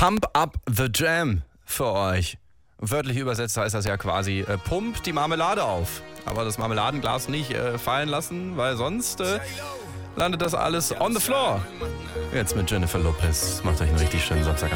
Pump Up the Jam für euch. Wörtlich übersetzt heißt das ja quasi, pump die Marmelade auf. Aber das Marmeladenglas nicht fallen lassen, weil sonst landet das alles on the floor. Jetzt mit Jennifer Lopez. Macht euch einen richtig schönen Samstag.